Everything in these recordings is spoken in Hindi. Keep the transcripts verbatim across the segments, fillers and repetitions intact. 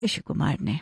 ऋषि कुमार ने।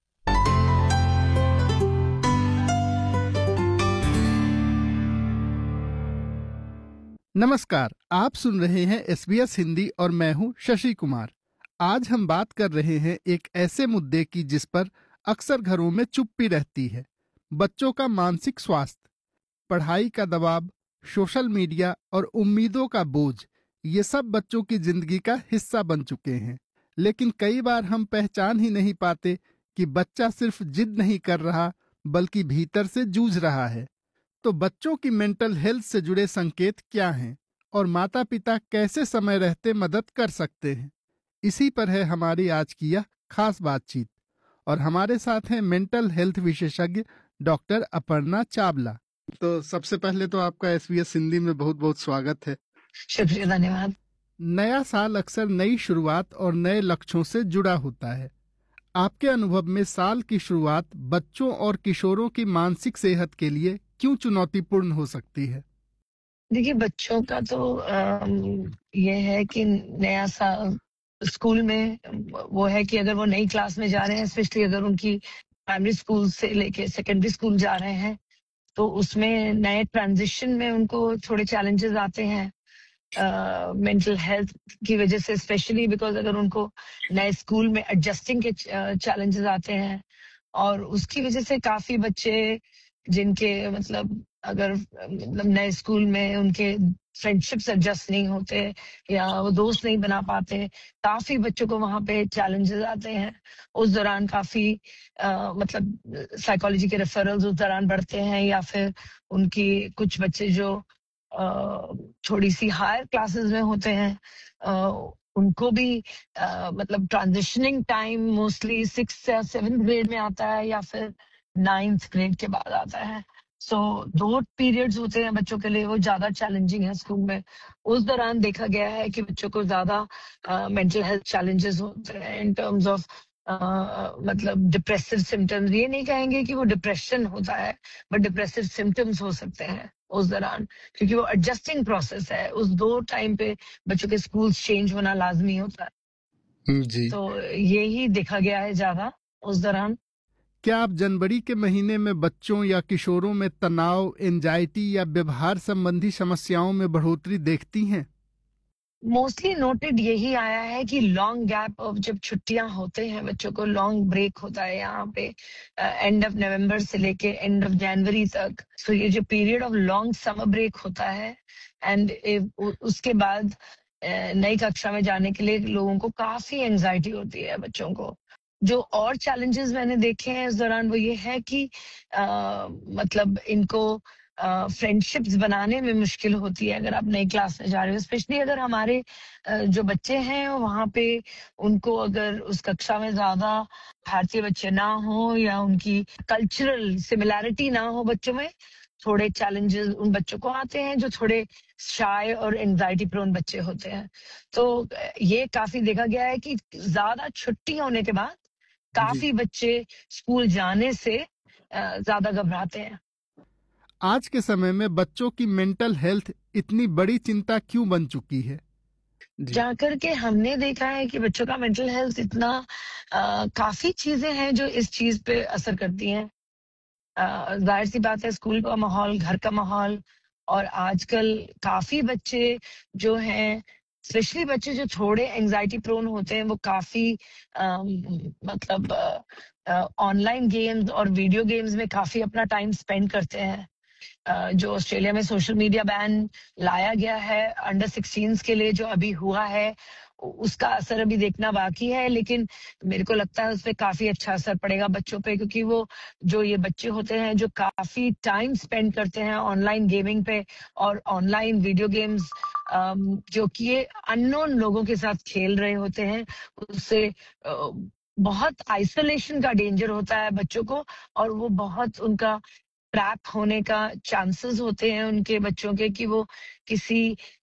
नमस्कार, आप सुन रहे हैं एस बी एस हिंदी और मैं हूं शशि कुमार। आज हम बात कर रहे हैं एक ऐसे मुद्दे की जिस पर अक्सर घरों में चुप्पी रहती है, बच्चों का मानसिक स्वास्थ्य। पढ़ाई का दबाव, सोशल मीडिया और उम्मीदों का बोझ, ये सब बच्चों की जिंदगी का हिस्सा बन चुके हैं। लेकिन कई बार हम पहचान ही नहीं पाते कि बच्चा सिर्फ जिद नहीं कर रहा बल्कि भीतर से जूझ रहा है। तो बच्चों की मेंटल हेल्थ से जुड़े संकेत क्या हैं और माता पिता कैसे समय रहते मदद कर सकते हैं, इसी पर है हमारी आज की यह खास बातचीत। और हमारे साथ हैं मेंटल हेल्थ विशेषज्ञ डॉक्टर अपर्णा चावला। तो सबसे पहले तो आपका एस बी एस हिंदी में बहुत बहुत स्वागत है। शुक्रिया, धन्यवाद। नया साल अक्सर नई शुरुआत और नए लक्ष्यों से जुड़ा होता है। आपके अनुभव में साल की शुरुआत बच्चों और किशोरों की मानसिक सेहत के लिए क्यों चुनौतीपूर्ण हो सकती है? देखिए, बच्चों का तो अम, ये है कि नया साल स्कूल में वो है कि अगर वो नई क्लास में जा रहे हैं, स्पेशली अगर उनकी प्राइमरी स्कूल से लेके सेकेंडरी स्कूल जा रहे हैं, तो उसमें नए ट्रांजिशन में उनको थोड़े चैलेंजेस आते हैं मेंटल हेल्थ की वजह से, स्पेशली बिकॉज अगर उनको नए स्कूल में एडजस्टिंग के चैलेंजेस आते हैं, और उसकी वजह से काफी बच्चे जिनके मतलब अगर मतलब नए स्कूल में उनके फ्रेंडशिप्स एडजस्ट नहीं होते या वो दोस्त नहीं बना पाते, काफी बच्चों को वहां पे चैलेंजेस आते हैं। उस दौरान काफी आ, मतलब साइकोलॉजी के रेफरल्स उस दौरान बढ़ते हैं, या फिर उनकी कुछ बच्चे जो आ, थोड़ी सी हायर क्लासेस में होते हैं, आ, उनको भी आ, मतलब ट्रांजिशनिंग टाइम मोस्टली सिक्स या सेवेंथ ग्रेड में आता है या फिर नाइन्थ ग्रेड के बाद आता है। सो so, दो पीरियड्स होते हैं बच्चों के लिए, वो ज्यादा चैलेंजिंग है स्कूल में। उस दौरान देखा गया है कि बच्चों को ज्यादा मेंटल हेल्थ चैलेंजेस होते हैं इन टर्म्स ऑफ मतलब डिप्रेसिव सिम्टम्स। ये नहीं कहेंगे कि वो डिप्रेशन होता है, बट डिप्रेसिव सिम्टम्स हो सकते हैं उस दौरान, क्योंकि वो एडजस्टिंग प्रोसेस है। उस दो टाइम पे बच्चों के स्कूल चेंज होना लाजमी होता है जी। तो यही देखा गया है ज्यादा उस दौरान। क्या आप जनवरी के महीने में बच्चों या किशोरों में तनाव, एंजाइटी या व्यवहार संबंधी समस्याओं में बढ़ोतरी देखती हैं? मोस्टली नोटेड यही आया है कि लॉन्ग गैप ऑफ जब छुट्टियां होते हैं, बच्चों को लॉन्ग ब्रेक होता है यहाँ पे एंड ऑफ नवंबर से लेके एंड ऑफ जनवरी तक। सो so, ये जो period of long summer break होता है, एंड उसके बाद नई कक्षा में जाने के लिए लोगों को काफी एंजाइटी होती है बच्चों को। जो और चैलेंजेस मैंने देखे हैं इस दौरान वो ये है कि आ, मतलब इनको फ्रेंडशिप्स uh, बनाने में मुश्किल होती है अगर आप नई क्लास में जा रहे हो, स्पेशली अगर हमारे uh, जो बच्चे हैं वहां पे उनको अगर उस कक्षा में ज्यादा भारतीय बच्चे ना हो या उनकी कल्चरल सिमिलैरिटी ना हो बच्चों में, थोड़े चैलेंजेस उन बच्चों को आते हैं जो थोड़े शाय और एंजाइटी प्रोन बच्चे होते हैं। तो ये काफी देखा गया है कि ज्यादा छुट्टी होने के बाद काफी बच्चे स्कूल जाने से ज्यादा घबराते हैं। आज के समय में बच्चों की मेंटल हेल्थ इतनी बड़ी चिंता क्यों बन चुकी है? जाकर के हमने देखा है कि बच्चों का मेंटल हेल्थ इतना आ, काफी चीजें हैं जो इस चीज पे असर करती हैं। जाहिर सी बात है, स्कूल का माहौल, घर का माहौल, और आजकल काफी बच्चे जो हैं, स्पेशली बच्चे जो थोड़े एंजाइटी प्रोन होते हैं, वो काफी आ, मतलब ऑनलाइन गेम्स और वीडियो गेम्स में काफी अपना टाइम स्पेंड करते हैं। जो ऑस्ट्रेलिया में सोशल मीडिया बैन लाया गया है अंडर सिक्सटीन के लिए जो अभी हुआ है, उसका असर अभी देखना बाकी है, लेकिन मेरे को लगता है उस पर काफी अच्छा असर पड़ेगा बच्चों पे, क्योंकि वो जो ये बच्चे होते हैं जो काफी टाइम स्पेंड करते हैं ऑनलाइन गेमिंग पे और ऑनलाइन वीडियो गेम्स जो कि ये अननोन लोगों के साथ खेल रहे होते हैं, उससे बहुत आइसोलेशन का डेंजर होता है बच्चों को, और वो बहुत उनका ट्रैप होने का चांसेस होते हैं उनके बच्चों के कि वो किसी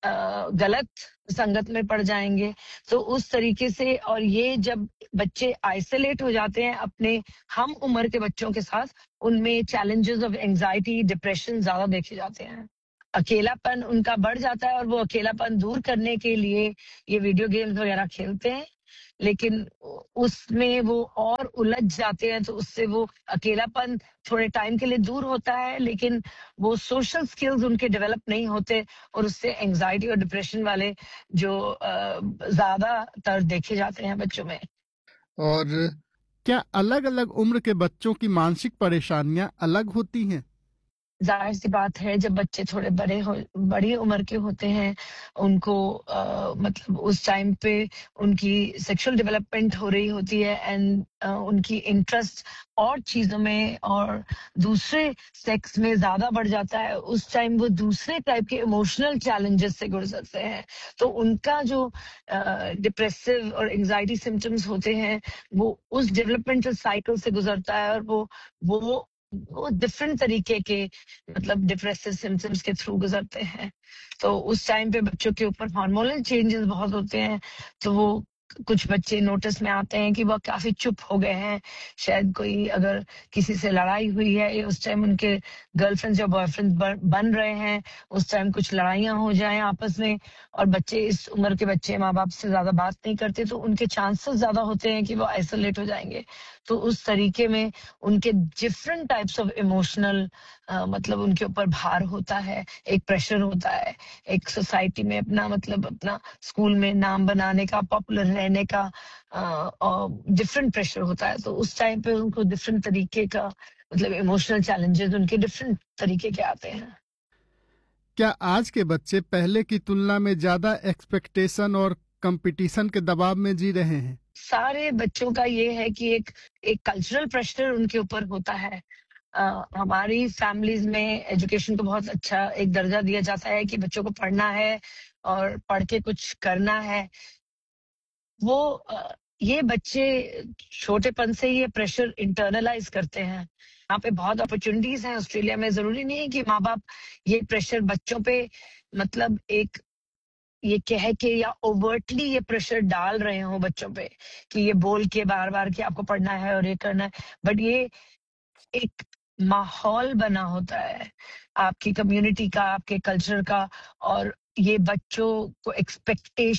गलत संगत में पड़ जाएंगे। तो उस तरीके से, और ये जब बच्चे आइसोलेट हो जाते हैं अपने हम उम्र के बच्चों के साथ, उनमें चैलेंजेस ऑफ एंजाइटी, डिप्रेशन ज्यादा देखे जाते हैं। अकेलापन उनका बढ़ जाता है और वो अकेलापन दूर करने के लिए ये वीडियो गेम्स वगैरह खेलते हैं, लेकिन उ- उसमें वो और उलझ जाते हैं, तो उससे वो अकेलापन थोड़े टाइम के लिए दूर होता है, लेकिन वो सोशल स्किल्स उनके डेवलप नहीं होते, और उससे एंजाइटी और डिप्रेशन वाले जो अ, ज्यादातर देखे जाते हैं बच्चों में। और क्या अलग-अलग उम्र के बच्चों की मानसिक परेशानियां अलग होती हैं? जाहिर सी बात है, जब बच्चे थोड़े बड़े हो बड़ी उम्र के होते हैं, उनको अ, मतलब उस टाइम पे उनकी सेक्सुअल डेवलपमेंट हो रही होती है, एंड उनकी इंटरेस्ट और चीजों में और दूसरे सेक्स में ज्यादा बढ़ जाता है। उस टाइम वो दूसरे टाइप के इमोशनल चैलेंजेस से गुजरते हैं, तो उनका जो डिप्रेसिव और एंजाइटी सिम्टम्स होते हैं, वो उस डेवलपमेंटल साइकिल से गुजरता है, और वो वो वो डिफरेंट तरीके के मतलब डिप्रेसिव सिम्टम्स के थ्रू गुजरते हैं। तो उस टाइम पे बच्चों के ऊपर हार्मोनल चेंजेस बहुत होते हैं, तो वो कुछ बच्चे नोटिस में आते हैं कि वो काफी चुप हो गए हैं। शायद कोई अगर किसी से लड़ाई हुई है, या उस टाइम उनके गर्लफ्रेंड्स या बॉयफ्रेंड बन रहे हैं, उस टाइम कुछ लड़ाइयां हो जाएं आपस में, और बच्चे इस उम्र के बच्चे माँ बाप से ज्यादा बात नहीं करते, तो उनके चांसेस ज्यादा होते हैं कि वो आइसोलेट हो जाएंगे। तो उस तरीके में उनके डिफरेंट टाइप्स ऑफ इमोशनल मतलब उनके ऊपर भार होता है, एक प्रेशर होता है, एक सोसाइटी में अपना मतलब अपना स्कूल में नाम बनाने का, पॉपुलर रहने का डिफरेंट प्रेशर होता है। तो उस टाइम पे उनको डिफरेंट तरीके का मतलब इमोशनल चैलेंजेस उनके डिफरेंट तरीके के आते हैं। क्या आज के बच्चे पहले की तुलना में ज्यादा एक्सपेक्टेशन और कंपटीशन के दबाव में जी रहे हैं? सारे बच्चों का ये है कि एक एक कल्चरल प्रेशर उनके ऊपर होता है। अ, हमारी फैमिलीज में एजुकेशन को बहुत अच्छा एक दर्जा दिया जाता है कि बच्चों को पढ़ना है और पढ़ के कुछ करना है। वो अ, ये बच्चे छोटेपन से ये प्रेशर इंटरनलाइज करते हैं। यहाँ पे बहुत अपॉर्चुनिटीज हैं ऑस्ट्रेलिया में, जरूरी नहीं है कि माँ बाप ये प्रेशर बच्चों पे मतलब एक ये कह के या ओवर्टली ये प्रेशर डाल रहे हो बच्चों पे, कि ये बोल के बार बार कि आपको पढ़ना है और ये करना है, बट ये एक माहौल बना होता है आपकी कम्युनिटी का, आपके कल्चर का, और ये बच्चों को एक्सपेक्टेशन